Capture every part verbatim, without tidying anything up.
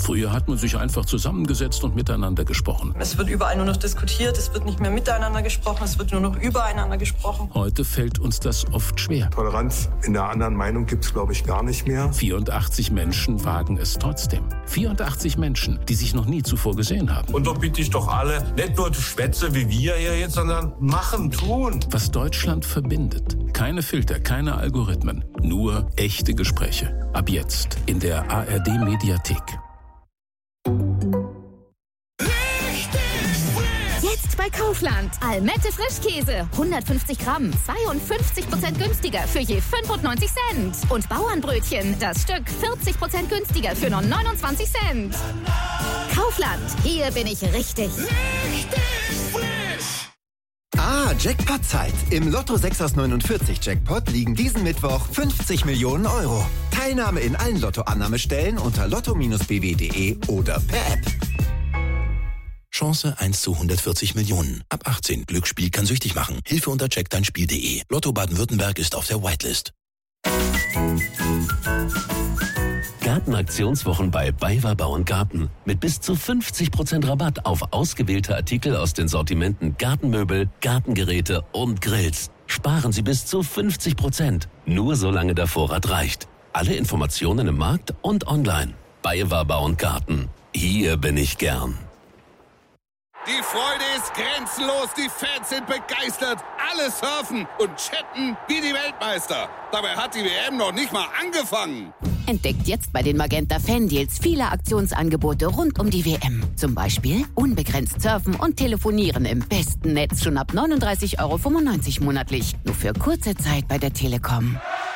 Früher hat man sich einfach zusammengesetzt und miteinander gesprochen. Es wird überall nur noch diskutiert, es wird nicht mehr miteinander gesprochen, es wird nur noch übereinander gesprochen. Heute fällt uns das oft schwer. Toleranz in der anderen Meinung gibt es, glaube ich, gar nicht mehr. vierundachtzig Menschen wagen es trotzdem. vierundachtzig Menschen, die sich noch nie zuvor gesehen haben. Und doch bitte ich doch alle, nicht nur Schwätze wie wir hier jetzt, sondern machen, tun. Was Deutschland verbindet. Keine Filter, keine Algorithmen. Nur echte Gespräche. Ab jetzt in der A R D-Mediathek. Jetzt bei Kaufland. Almette Frischkäse. hundertfünfzig Gramm. zweiundfünfzig Prozent günstiger für je fünfundneunzig Cent. Und Bauernbrötchen. Das Stück vierzig Prozent günstiger für nur neunundzwanzig Cent. Kaufland. Hier bin ich richtig. Richtig frisch. Ah, Jackpot-Zeit. Im Lotto sechs aus neunundvierzig Jackpot liegen diesen Mittwoch fünfzig Millionen Euro. Teilnahme in allen Lotto-Annahmestellen unter lotto Bindestrich b w punkt de oder per App. Chance eins zu hundertvierzig Millionen. Ab achtzehn. Glücksspiel kann süchtig machen. Hilfe unter check dein Spiel punkt de. Lotto Baden-Württemberg ist auf der Whitelist. Gartenaktionswochen bei BayWa Bau und Garten. Mit bis zu fünfzig Prozent Rabatt auf ausgewählte Artikel aus den Sortimenten Gartenmöbel, Gartengeräte und Grills. Sparen Sie bis zu fünfzig Prozent. Nur solange der Vorrat reicht. Alle Informationen im Markt und online. BayWa Bau und Garten. Hier bin ich gern. Die Freude ist grenzenlos, die Fans sind begeistert, alle surfen und chatten wie die Weltmeister. Dabei hat die W M noch nicht mal angefangen. Entdeckt jetzt bei den Magenta Fan-Deals viele Aktionsangebote rund um die W M. Zum Beispiel unbegrenzt surfen und telefonieren im besten Netz schon ab neununddreißig Euro fünfundneunzig monatlich. Nur für kurze Zeit bei der Telekom.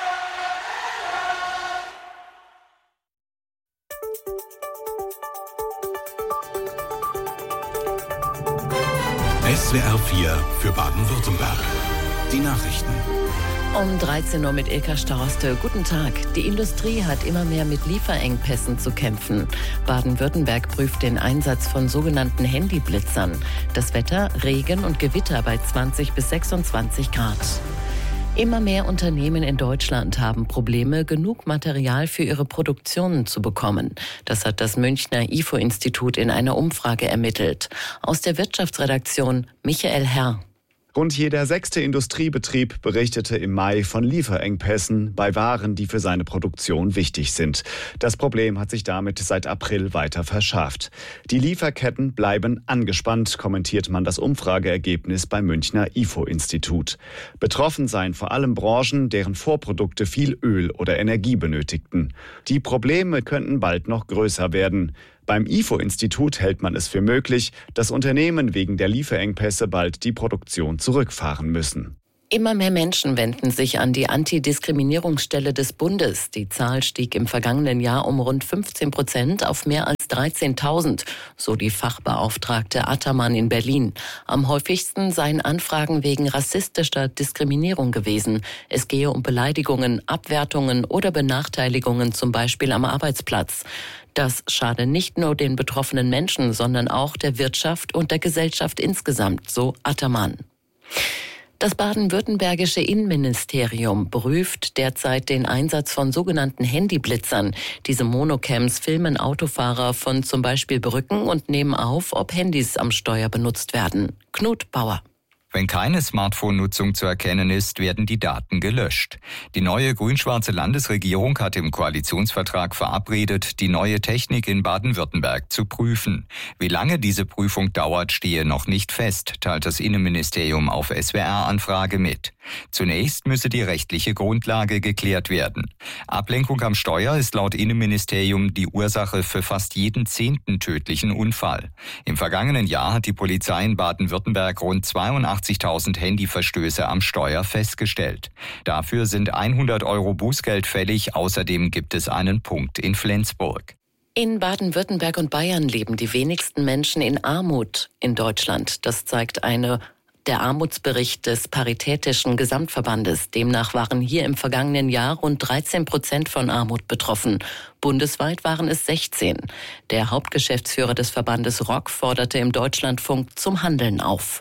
S W R vier für Baden-Württemberg. Die Nachrichten. Um dreizehn Uhr mit Ilka Stauste. Guten Tag. Die Industrie hat immer mehr mit Lieferengpässen zu kämpfen. Baden-Württemberg prüft den Einsatz von sogenannten Handyblitzern. Das Wetter, Regen und Gewitter bei zwanzig bis sechsundzwanzig Grad. Immer mehr Unternehmen in Deutschland haben Probleme, genug Material für ihre Produktionen zu bekommen. Das hat das Münchner I F O-Institut in einer Umfrage ermittelt. Aus der Wirtschaftsredaktion Michael Herr. Rund jeder sechste Industriebetrieb berichtete im Mai von Lieferengpässen bei Waren, die für seine Produktion wichtig sind. Das Problem hat sich damit seit April weiter verschärft. Die Lieferketten bleiben angespannt, kommentiert man das Umfrageergebnis beim Münchner I F O-Institut. Betroffen seien vor allem Branchen, deren Vorprodukte viel Öl oder Energie benötigten. Die Probleme könnten bald noch größer werden. Beim I F O-Institut hält man es für möglich, dass Unternehmen wegen der Lieferengpässe bald die Produktion zurückfahren müssen. Immer mehr Menschen wenden sich an die Antidiskriminierungsstelle des Bundes. Die Zahl stieg im vergangenen Jahr um rund fünfzehn Prozent auf mehr als dreizehntausend, so die Fachbeauftragte Attermann in Berlin. Am häufigsten seien Anfragen wegen rassistischer Diskriminierung gewesen. Es gehe um Beleidigungen, Abwertungen oder Benachteiligungen, zum Beispiel am Arbeitsplatz. Das schade nicht nur den betroffenen Menschen, sondern auch der Wirtschaft und der Gesellschaft insgesamt, so Attermann. Das baden-württembergische Innenministerium prüft derzeit den Einsatz von sogenannten Handyblitzern. Diese Monocams filmen Autofahrer von zum Beispiel Brücken und nehmen auf, ob Handys am Steuer benutzt werden. Knut Bauer. Wenn keine Smartphone-Nutzung zu erkennen ist, werden die Daten gelöscht. Die neue grün-schwarze Landesregierung hat im Koalitionsvertrag verabredet, die neue Technik in Baden-Württemberg zu prüfen. Wie lange diese Prüfung dauert, stehe noch nicht fest, teilt das Innenministerium auf S W R-Anfrage mit. Zunächst müsse die rechtliche Grundlage geklärt werden. Ablenkung am Steuer ist laut Innenministerium die Ursache für fast jeden zehnten tödlichen Unfall. Im vergangenen Jahr hat die Polizei in Baden-Württemberg rund zweiundachtzigtausend Handyverstöße am Steuer festgestellt. Dafür sind hundert Euro Bußgeld fällig. Außerdem gibt es einen Punkt in Flensburg. In Baden-Württemberg und Bayern leben die wenigsten Menschen in Armut in Deutschland. Das zeigt eine Der Armutsbericht des Paritätischen Gesamtverbandes. Demnach waren hier im vergangenen Jahr rund dreizehn Prozent von Armut betroffen. Bundesweit waren es sechzehn. Der Hauptgeschäftsführer des Verbandes Rock forderte im Deutschlandfunk zum Handeln auf.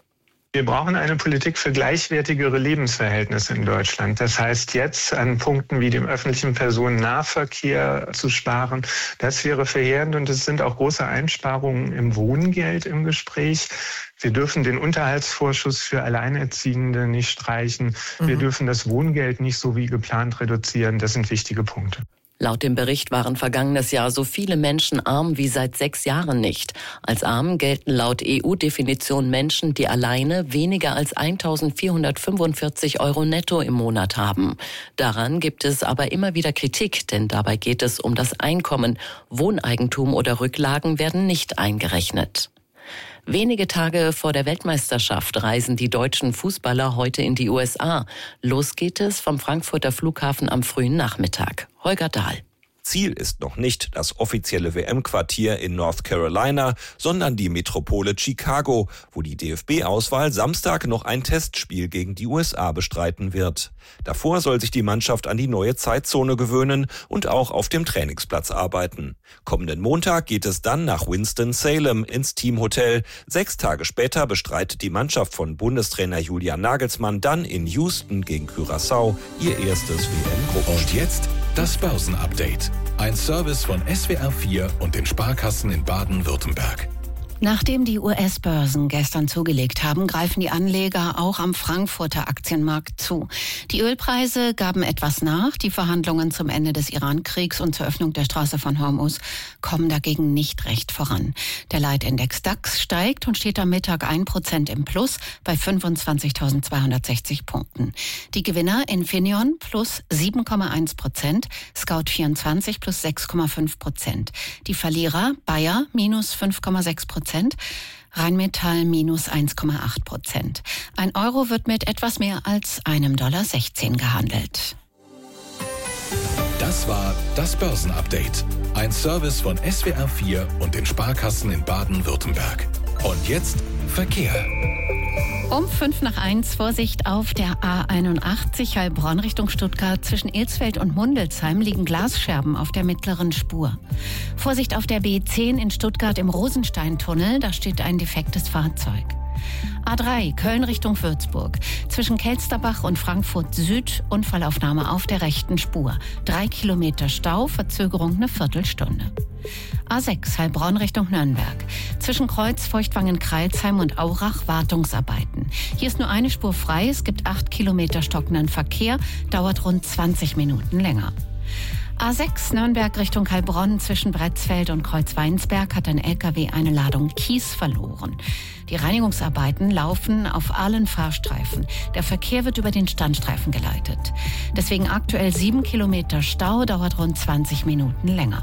Wir brauchen eine Politik für gleichwertigere Lebensverhältnisse in Deutschland. Das heißt, jetzt an Punkten wie dem öffentlichen Personennahverkehr zu sparen, das wäre verheerend. Und es sind auch große Einsparungen im Wohngeld im Gespräch. Wir dürfen den Unterhaltsvorschuss für Alleinerziehende nicht streichen. Wir mhm. dürfen das Wohngeld nicht so wie geplant reduzieren. Das sind wichtige Punkte. Laut dem Bericht waren vergangenes Jahr so viele Menschen arm wie seit sechs Jahren nicht. Als arm gelten laut E U-Definition Menschen, die alleine weniger als eintausendvierhundertfünfundvierzig Euro netto im Monat haben. Daran gibt es aber immer wieder Kritik, denn dabei geht es um das Einkommen. Wohneigentum oder Rücklagen werden nicht eingerechnet. Wenige Tage vor der Weltmeisterschaft reisen die deutschen Fußballer heute in die U S A. Los geht es vom Frankfurter Flughafen am frühen Nachmittag. Holger Dahl. Ziel ist noch nicht das offizielle W M-Quartier in North Carolina, sondern die Metropole Chicago, wo die D F B-Auswahl Samstag noch ein Testspiel gegen die U S A bestreiten wird. Davor soll sich die Mannschaft an die neue Zeitzone gewöhnen und auch auf dem Trainingsplatz arbeiten. Kommenden Montag geht es dann nach Winston-Salem ins Teamhotel. Sechs Tage später bestreitet die Mannschaft von Bundestrainer Julian Nagelsmann dann in Houston gegen Curaçao ihr erstes W M-Gruppenspiel. Und jetzt das Börsenupdate. Ein Service von S W R vier und den Sparkassen in Baden-Württemberg. Nachdem die U S-Börsen gestern zugelegt haben, greifen die Anleger auch am Frankfurter Aktienmarkt zu. Die Ölpreise gaben etwas nach. Die Verhandlungen zum Ende des Iran-Kriegs und zur Öffnung der Straße von Hormuz kommen dagegen nicht recht voran. Der Leitindex DAX steigt und steht am Mittag ein Prozent im Plus bei fünfundzwanzigtausendzweihundertsechzig Punkten. Die Gewinner Infineon plus sieben Komma eins Prozent, Scout vierundzwanzig plus sechs Komma fünf Prozent. Die Verlierer Bayer minus fünf Komma sechs Prozent. Rheinmetall minus eins Komma acht Prozent. Ein Euro wird mit etwas mehr als einem Dollar sechzehn gehandelt. Das war das Börsenupdate. Ein Service von S W R vier und den Sparkassen in Baden-Württemberg. Und jetzt Verkehr. Um fünf nach eins Vorsicht auf der A einundachtzig Heilbronn Richtung Stuttgart. Zwischen Ilsfeld und Mundelsheim liegen Glasscherben auf der mittleren Spur. Vorsicht auf der B zehn in Stuttgart im Rosensteintunnel. Da steht ein defektes Fahrzeug. A drei Köln Richtung Würzburg. Zwischen Kelsterbach und Frankfurt Süd Unfallaufnahme auf der rechten Spur. Drei Kilometer Stau, Verzögerung eine Viertelstunde. A sechs Heilbronn Richtung Nürnberg. Zwischen Kreuz, Feuchtwangen-Kreilsheim und Aurach Wartungsarbeiten. Hier ist nur eine Spur frei. Es gibt acht Kilometer stockenden Verkehr. Dauert rund zwanzig Minuten länger. A sechs Nürnberg Richtung Heilbronn zwischen Bretzfeld und Kreuzweinsberg hat ein L K W eine Ladung Kies verloren. Die Reinigungsarbeiten laufen auf allen Fahrstreifen. Der Verkehr wird über den Standstreifen geleitet. Deswegen aktuell sieben Kilometer Stau, dauert rund zwanzig Minuten länger.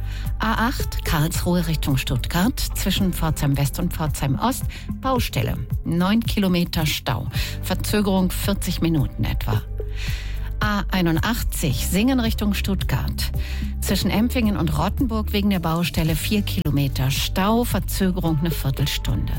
A acht Karlsruhe Richtung Stuttgart zwischen Pforzheim West und Pforzheim Ost Baustelle. neun Kilometer Stau. Verzögerung vierzig Minuten etwa. A einundachtzig Singen Richtung Stuttgart. Zwischen Empfingen und Rottenburg wegen der Baustelle vier Kilometer Stau, Verzögerung eine Viertelstunde.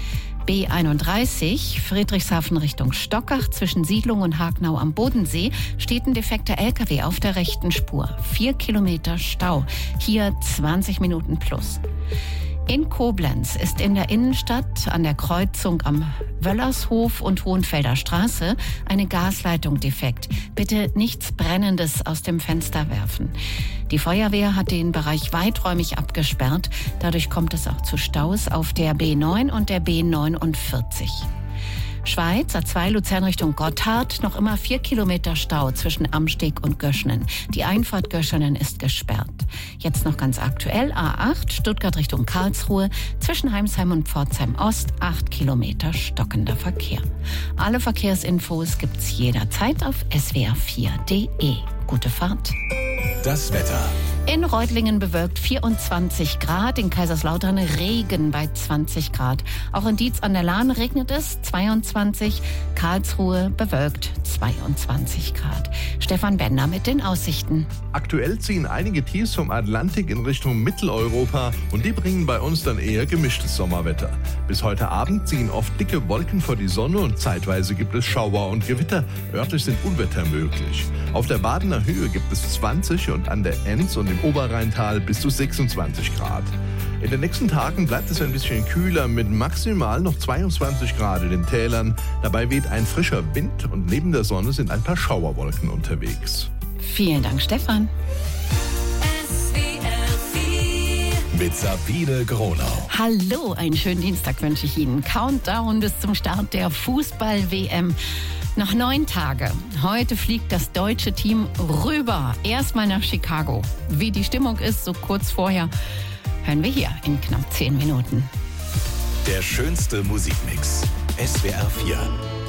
B einunddreißig Friedrichshafen Richtung Stockach. Zwischen Siedlung und Hagnau am Bodensee steht ein defekter L K W auf der rechten Spur. vier Kilometer Stau. Hier zwanzig Minuten plus. In Koblenz ist in der Innenstadt an der Kreuzung am Wöllershof und Hohenfelder Straße eine Gasleitung defekt. Bitte nichts Brennendes aus dem Fenster werfen. Die Feuerwehr hat den Bereich weiträumig abgesperrt. Dadurch kommt es auch zu Staus auf der B neun und der B neunundvierzig. Schweiz, A zwei Luzern Richtung Gotthard, noch immer vier Kilometer Stau zwischen Amsteg und Göschenen. Die Einfahrt Göschenen ist gesperrt. Jetzt noch ganz aktuell, A acht Stuttgart Richtung Karlsruhe, zwischen Heimsheim und Pforzheim Ost, acht Kilometer stockender Verkehr. Alle Verkehrsinfos gibt's jederzeit auf S W R vier Punkt de. Gute Fahrt. Das Wetter. In Reutlingen bewölkt vierundzwanzig Grad, in Kaiserslautern Regen bei zwanzig Grad. Auch in Dietz an der Lahn regnet es, zweiundzwanzig, Karlsruhe bewölkt zweiundzwanzig Grad. Stefan Bender mit den Aussichten. Aktuell ziehen einige Tiefs vom Atlantik in Richtung Mitteleuropa und die bringen bei uns dann eher gemischtes Sommerwetter. Bis heute Abend ziehen oft dicke Wolken vor die Sonne und zeitweise gibt es Schauer und Gewitter. Örtlich sind Unwetter möglich. Auf der Badener Höhe gibt es zwanzig und an der Enz und im Oberrheintal bis zu sechsundzwanzig Grad. In den nächsten Tagen bleibt es ein bisschen kühler mit maximal noch zweiundzwanzig Grad in den Tälern. Dabei weht ein frischer Wind und neben der Sonne sind ein paar Schauerwolken unterwegs. Vielen Dank, Stefan. Mit Sabine Gronau. Hallo, einen schönen Dienstag wünsche ich Ihnen. Countdown bis zum Start der Fußball-W M. Noch neun Tage. Heute fliegt das deutsche Team rüber. Erstmal nach Chicago. Wie die Stimmung ist, so kurz vorher, hören wir hier in knapp zehn Minuten. Der schönste Musikmix. S W R vier.